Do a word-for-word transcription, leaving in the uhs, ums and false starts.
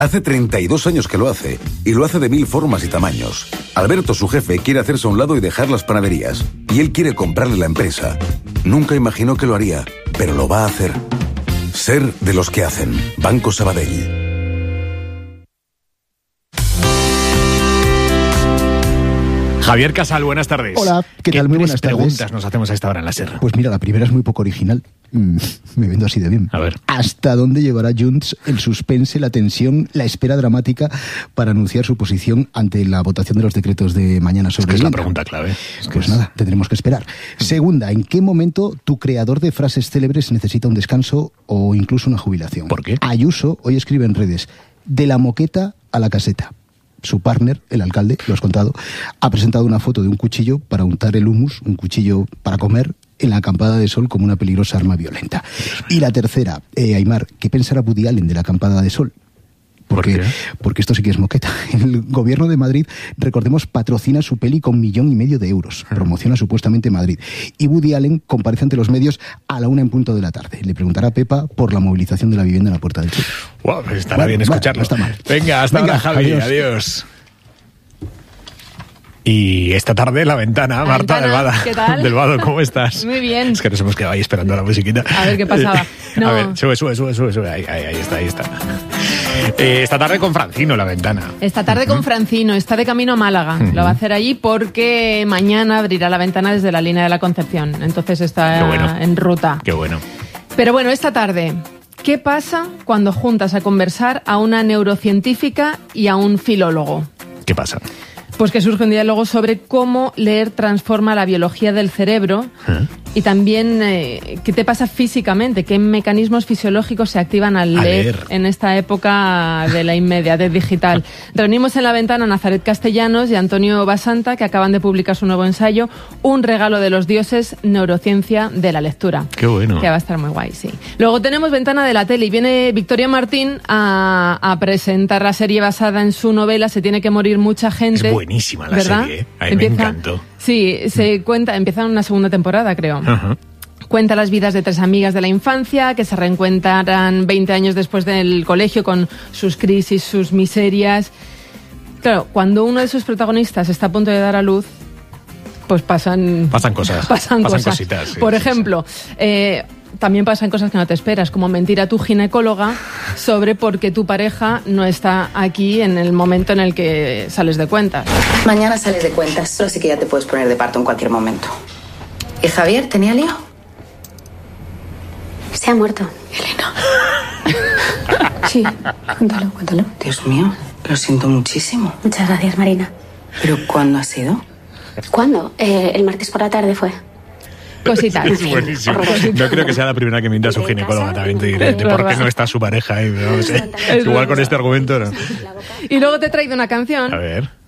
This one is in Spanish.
Hace treinta y dos años que lo hace, y lo hace de mil formas y tamaños. Alberto, su jefe, quiere hacerse a un lado y dejar las panaderías. Y él quiere comprarle la empresa. Nunca imaginó que lo haría, pero lo va a hacer. Ser de los que hacen. Banco Sabadell. Javier Casal, buenas tardes. Hola, ¿qué tal? Muy buenas tardes. ¿Qué preguntas nos hacemos a esta hora en la SER? Pues mira, la primera es muy poco original. Mm, me vendo así de bien. A ver. ¿Hasta dónde llevará Junts el suspense, la tensión, la espera dramática para anunciar su posición ante la votación de los decretos de mañana sobre Es que es la vivienda? pregunta clave. Es que Pues es... nada, tendremos que esperar. Segunda, ¿en qué momento tu creador de frases célebres necesita un descanso o incluso una jubilación? ¿Por qué? Ayuso hoy escribe en redes: de la moqueta a la caseta. Su partner, el alcalde, lo has contado, ha presentado una foto de un cuchillo para untar el hummus, un cuchillo para comer, en la acampada de sol como una peligrosa arma violenta. Y la tercera, eh, Aimar, ¿qué pensará Woody Allen de la acampada de sol? Porque, ¿Por qué? porque esto sí que es moqueta. El gobierno de Madrid, recordemos, patrocina su peli con millón y medio de euros. Promociona supuestamente Madrid. Y Woody Allen comparece ante los medios a la una en punto de la tarde. Le preguntará a Pepa por la movilización de la vivienda en la Puerta del Sol. Wow, pues estará Bueno, bien escucharlo. bueno, no está mal. Venga, hasta Venga, ahora, Javi. adiós. Adiós. Y esta tarde la ventana, La Marta ventana, del Vado. ¿qué tal? Del Vado, ¿cómo estás? Muy bien. Es que nos hemos quedado ahí esperando la musiquita. A ver qué pasaba. No. A ver, sube, sube, sube, sube, sube. Ahí, ahí, ahí está, ahí está. Eh, esta tarde con Francino, la ventana. Esta tarde con Francino, está de camino a Málaga. Uh-huh. Lo va a hacer allí porque mañana abrirá la ventana desde la línea de la Concepción. Entonces está Qué bueno. en ruta. Qué bueno. Pero bueno, esta tarde, ¿qué pasa cuando juntas a conversar a una neurocientífica y a un filólogo? ¿Qué pasa? Pues que surge un diálogo sobre cómo leer transforma la biología del cerebro ¿Eh? y también eh, qué te pasa físicamente, qué mecanismos fisiológicos se activan al A leer, leer. en esta época de la inmediatez digital. Reunimos en la ventana a Nazaret Castellanos y Antonio Basanta, que acaban de publicar su nuevo ensayo, Un regalo de los dioses, neurociencia de la lectura. Qué bueno. Que va a estar muy guay, sí. Luego tenemos ventana de la tele y viene Victoria Martín a, a presentar la serie basada en su novela Se tiene que morir mucha gente. Es buenísima la ¿verdad? serie, ¿eh? A mí me encantó. Sí, se cuenta, empieza una segunda temporada, creo. Ajá. Cuenta las vidas de tres amigas de la infancia que se reencuentran veinte años después del colegio con sus crisis, sus miserias. Claro, cuando uno de sus protagonistas está a punto de dar a luz, pues pasan... Pasan cosas. Pasan, Pasan cosas. cositas, sí, Por sí, ejemplo, eh, también pasan cosas que no te esperas, como mentir a tu ginecóloga sobre por qué tu pareja no está aquí en el momento en el que sales de cuentas. Mañana sales de cuentas, así que ya te puedes poner de parto en cualquier momento. ¿Y Javier tenía lío? Se ha muerto. Elena. Sí, cuéntalo, cuéntalo. Dios mío, lo siento muchísimo. Muchas gracias, Marina. ¿Pero cuándo ha sido? ¿Cuándo? Eh, el martes por la tarde fue. Cositas. Es buenísimo. No creo que sea la primera que mienta a su ginecóloga, también te diré. De por qué no está su pareja ahí. No sé. Es Igual con verdad. este argumento, ¿no? Y luego te he traído una canción. A ver.